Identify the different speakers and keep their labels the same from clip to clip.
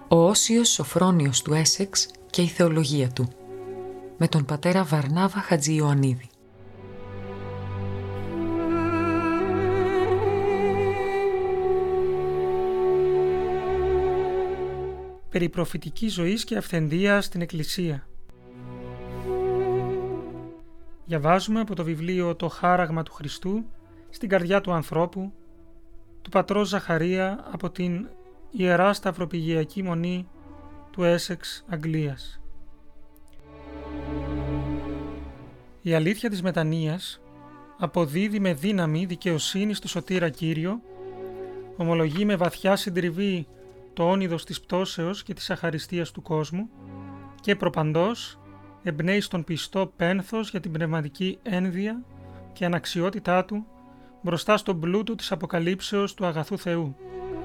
Speaker 1: Ο Όσιος Σοφρόνιος του Έσεξ και η θεολογία του, με τον πατέρα Βαρνάβα Χατζη-Ιωαννίδη.
Speaker 2: Περί προφητικής ζωής και αυθεντίας στην Εκκλησία. Διαβάζουμε από το βιβλίο «Το χάραγμα του Χριστού στην καρδιά του ανθρώπου» του πατρός Ζαχαρία από την Ιερά Σταυροπηγιακή Μονή του Έσεξ, Αγγλίας. Η αλήθεια της μετανοίας αποδίδει με δύναμη δικαιοσύνη στο σωτήρα Κύριο, ομολογεί με βαθιά συντριβή το όνειδος της πτώσεως και της αχαριστίας του κόσμου και προπαντός εμπνέει στον πιστό πένθος για την πνευματική ένδυα και αναξιότητά του μπροστά στον πλούτο της αποκαλύψεως του αγαθού Θεού.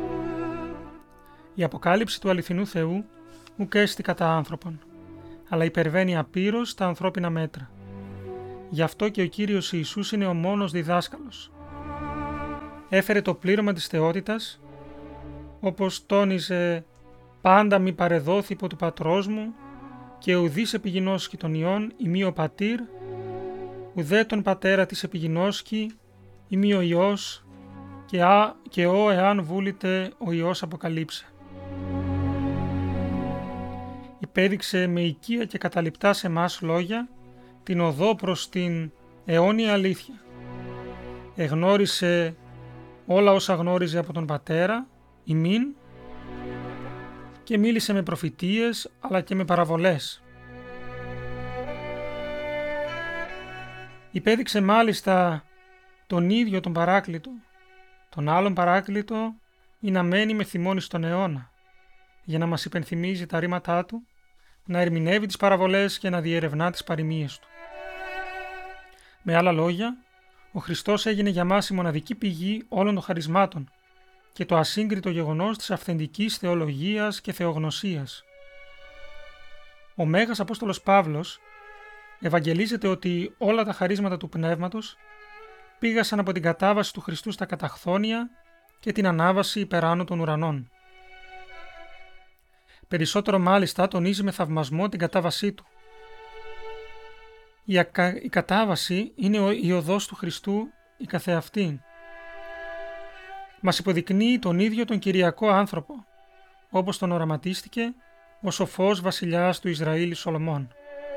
Speaker 2: Η αποκάλυψη του αληθινού Θεού ουκ έστι κατά άνθρωπον, αλλά υπερβαίνει απείρως τα ανθρώπινα μέτρα. Γι' αυτό και ο Κύριος Ιησούς είναι ο μόνος διδάσκαλος. Έφερε το πλήρωμα της θεότητας, όπως τόνιζε «πάντα μη παρεδόθη υπό του πατρός μου και ουδείς επιγινώσκει των Υιών ημί ο πατήρ, ουδέ τον πατέρα της επιγινώσκει ημί ο Υιός και ο εάν βούλητε ο Υιός αποκαλύψε». Υπέδειξε με οικία και καταληπτά σε εμάς λόγια την οδό προς την αιώνια αλήθεια. Εγνώρισε όλα όσα γνώριζε από τον Πατέρα, ημίν, και μίλησε με προφητείες αλλά και με παραβολές. Υπέδειξε μάλιστα τον ίδιο τον Παράκλητο, τον άλλον Παράκλητο ή να μένει με θυμώνει στον αιώνα, για να μας υπενθυμίζει τα ρήματά του, να ερμηνεύει τις παραβολές και να διερευνά τις παροιμίες του. Με άλλα λόγια, ο Χριστός έγινε για μας η μοναδική πηγή όλων των χαρισμάτων και το ασύγκριτο γεγονός της αυθεντικής θεολογίας και θεογνωσίας. Ο Μέγας Απόστολος Παύλος ευαγγελίζεται ότι όλα τα χαρίσματα του Πνεύματος πήγασαν από την κατάβαση του Χριστού στα καταχθόνια και την ανάβαση υπεράνω των ουρανών. Περισσότερο μάλιστα τονίζει με θαυμασμό την κατάβασή του. Η κατάβαση είναι η οδός του Χριστού η καθεαυτή. Μας υποδεικνύει τον ίδιο τον Κυριακό άνθρωπο, όπως τον οραματίστηκε ο σοφός βασιλιάς του Ισραήλ Σολομών.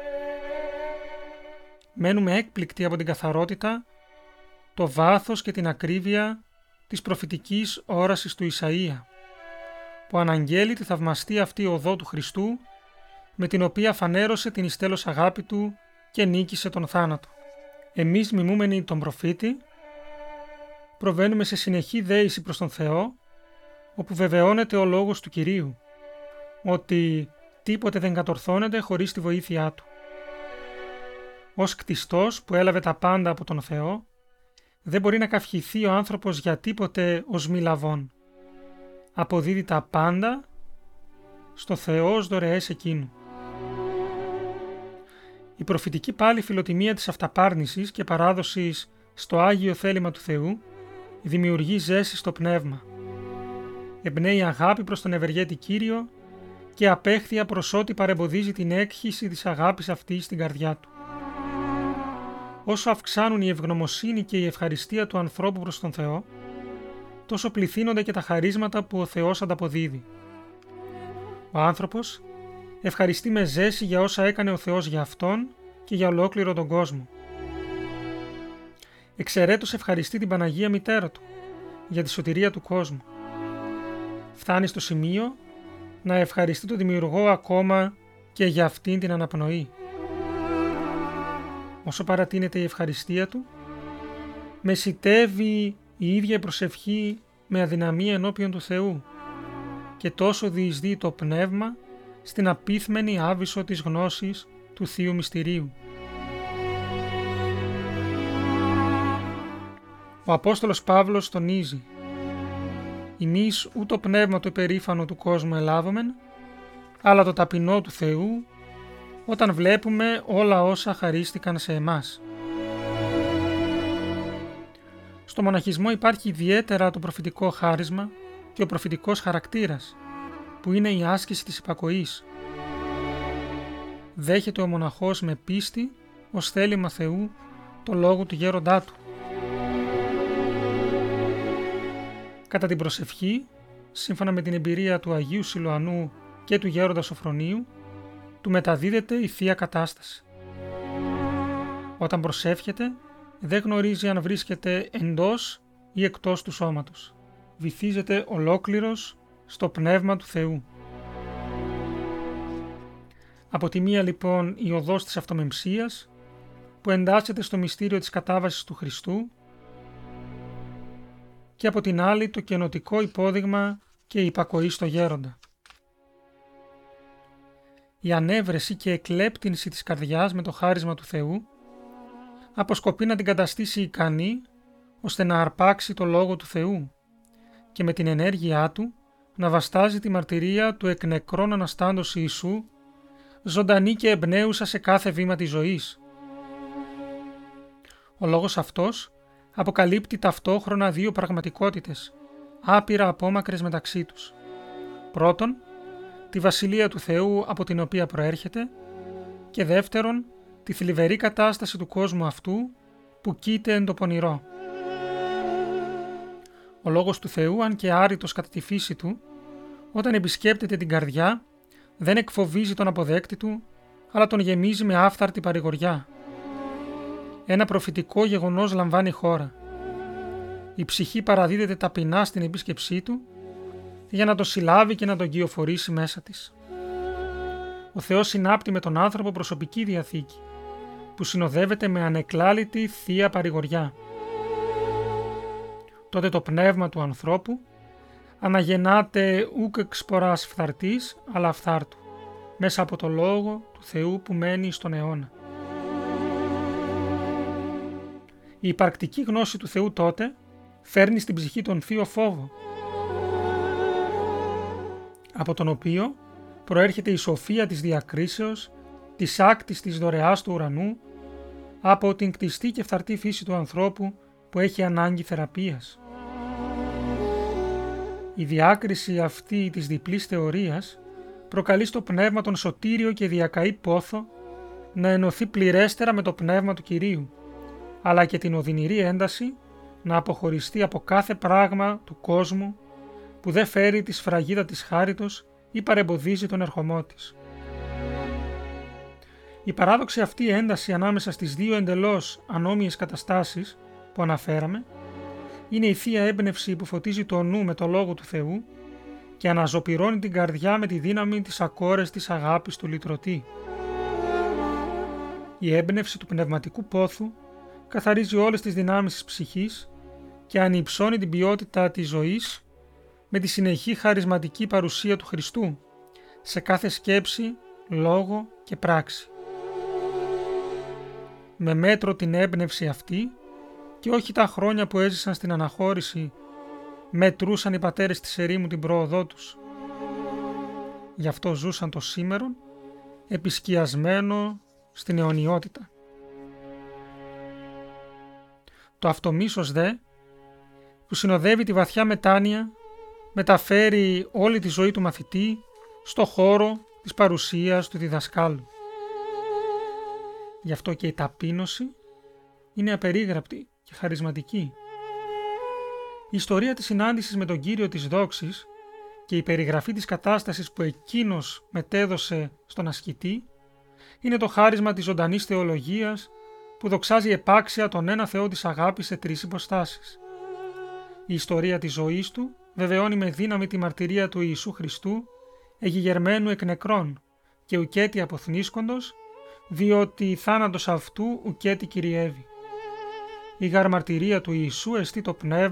Speaker 2: Μένουμε έκπληκτοι από την καθαρότητα, το βάθος και την ακρίβεια της προφητικής όρασης του Ισαΐα, που αναγγέλει τη θαυμαστή αυτή οδό του Χριστού, με την οποία φανέρωσε την εις τέλος αγάπη του και νίκησε τον θάνατο. Εμείς, μιμούμενοι τον προφήτη, προβαίνουμε σε συνεχή δέηση προς τον Θεό, όπου βεβαιώνεται ο λόγος του Κυρίου, ότι τίποτε δεν κατορθώνεται χωρίς τη βοήθειά του. Ως κτιστός που έλαβε τα πάντα από τον Θεό, δεν μπορεί να καυχηθεί ο άνθρωπος για τίποτε ως μη λαβών. Αποδίδει τα πάντα στο Θεό ως δωρεές εκείνου. Η προφητική πάλι φιλοτιμία της αυταπάρνησης και παράδοσης στο Άγιο θέλημα του Θεού δημιουργεί ζέση στο πνεύμα. Εμπνέει αγάπη προς τον ευεργέτη Κύριο και απέχθεια προς ό,τι παρεμποδίζει την έκχυση της αγάπης αυτής στην καρδιά του. Όσο αυξάνουν η ευγνωμοσύνη και η ευχαριστία του ανθρώπου προς τον Θεό, τόσο πληθύνονται και τα χαρίσματα που ο Θεός ανταποδίδει. Ο άνθρωπος ευχαριστεί με ζέση για όσα έκανε ο Θεός για αυτόν και για ολόκληρο τον κόσμο. Εξαιρέτως ευχαριστεί την Παναγία Μητέρα του για τη σωτηρία του κόσμου. Φτάνει στο σημείο να ευχαριστεί τον Δημιουργό ακόμα και για αυτήν την αναπνοή. Όσο παρατείνεται η ευχαριστία του, μεσιτεύει η ίδια η προσευχή με αδυναμία ενώπιον του Θεού και τόσο διεισδύει το πνεύμα στην απίθμενη άβυσσο της γνώσης του Θείου Μυστηρίου. Ο Απόστολος Παύλος τονίζει «Ημείς ου το πνεύμα το υπερήφανο του κόσμου ελάβομεν, αλλά το ταπεινό του Θεού, όταν βλέπουμε όλα όσα χαρίστηκαν σε εμάς». Στο μοναχισμό υπάρχει ιδιαίτερα το προφητικό χάρισμα και ο προφητικός χαρακτήρας, που είναι η άσκηση της υπακοής. Δέχεται ο μοναχός με πίστη ως θέλημα Θεού το λόγο του γέροντά του. Κατά την προσευχή, σύμφωνα με την εμπειρία του Αγίου Σιλωανού και του γέροντα Σωφρονίου, του μεταδίδεται η Θεία Κατάσταση. Όταν προσεύχεται, δεν γνωρίζει αν βρίσκεται εντός ή εκτός του σώματος. Βυθίζεται ολόκληρος στο Πνεύμα του Θεού. Από τη μία λοιπόν η οδός της αυτομεμψίας, που εντάσσεται στο μυστήριο της κατάβασης του Χριστού, και από την άλλη το καινοτικό υπόδειγμα και η υπακοή στο γέροντα. Η ανέβρεση και εκλέπτυνση της καρδιάς με το χάρισμα του Θεού αποσκοπεί να την καταστήσει ικανή ώστε να αρπάξει το Λόγο του Θεού και με την ενέργειά του να βαστάζει τη μαρτυρία του εκ νεκρών αναστάντος Ιησού, ζωντανή και εμπνέουσα σε κάθε βήμα της ζωής. Ο λόγος αυτός αποκαλύπτει ταυτόχρονα δύο πραγματικότητες, άπειρα απόμακρες μεταξύ τους. Πρώτον, τη Βασιλεία του Θεού από την οποία προέρχεται, και δεύτερον, τη θλιβερή κατάσταση του κόσμου αυτού που κοίται εν το πονηρό. Ο Λόγος του Θεού, αν και άρρητος κατά τη φύση του, όταν επισκέπτεται την καρδιά, δεν εκφοβίζει τον αποδέκτη του, αλλά τον γεμίζει με άφθαρτη παρηγοριά. Ένα προφητικό γεγονός λαμβάνει χώρα. Η ψυχή παραδίδεται ταπεινά στην επίσκεψή του για να το συλλάβει και να τον κυοφορήσει μέσα της. Ο Θεός συνάπτει με τον άνθρωπο προσωπική διαθήκη, που συνοδεύεται με ανεκλάλητη θεία παρηγοριά. Τότε το πνεύμα του ανθρώπου αναγεννάται ούκ εξ σποράς φθαρτής, αλλά αφθάρτου, μέσα από το Λόγο του Θεού που μένει στον αιώνα. Η υπαρκτική γνώση του Θεού τότε φέρνει στην ψυχή τον θείο φόβο, από τον οποίο προέρχεται η σοφία της διακρίσεως, της άκτης της δωρεάς του ουρανού, από την κτιστή και φθαρτή φύση του ανθρώπου που έχει ανάγκη θεραπείας. Η διάκριση αυτή της διπλής θεωρίας προκαλεί στο πνεύμα τον σωτήριο και διακαή πόθο να ενωθεί πληρέστερα με το πνεύμα του Κυρίου, αλλά και την οδυνηρή ένταση να αποχωριστεί από κάθε πράγμα του κόσμου που δεν φέρει τη σφραγίδα της χάριτος ή παρεμποδίζει τον ερχομό της. Η παράδοξη αυτή ένταση ανάμεσα στις δύο εντελώς ανώμοιες καταστάσεις που αναφέραμε είναι η θεία έμπνευση που φωτίζει το νου με το Λόγο του Θεού και αναζωπυρώνει την καρδιά με τη δύναμη της ακόρεστης αγάπης του λυτρωτή. Η έμπνευση του πνευματικού πόθου καθαρίζει όλες τις δυνάμεις της ψυχής και ανυψώνει την ποιότητα της ζωής με τη συνεχή χαρισματική παρουσία του Χριστού σε κάθε σκέψη, λόγο και πράξη. Με μέτρο την έμπνευση αυτή και όχι τα χρόνια που έζησαν στην αναχώρηση μετρούσαν οι πατέρες της ερήμου την πρόοδό τους. Γι' αυτό ζούσαν το σήμερον επισκιασμένο στην αιωνιότητα. Το αυτομίσος δε, που συνοδεύει τη βαθιά μετάνοια, μεταφέρει όλη τη ζωή του μαθητή στο χώρο της παρουσίας του διδασκάλου. Γι' αυτό και η ταπείνωση είναι απερίγραπτη και χαρισματική. Η ιστορία της συνάντησης με τον Κύριο της δόξης και η περιγραφή της κατάστασης που εκείνος μετέδωσε στον ασκητή είναι το χάρισμα της ζωντανής θεολογίας που δοξάζει επάξια τον ένα Θεό της αγάπης σε τρεις υποστάσεις. Η ιστορία της ζωής του βεβαιώνει με δύναμη τη μαρτυρία του Ιησού Χριστού, εγιγερμένου εκ νεκρών και ουκέτι αποθνίσκοντος, διότι θάνατος αυτού ουκέτι κυριεύει. Η γαρ μαρτυρία του Ιησού εστί το πνεύμα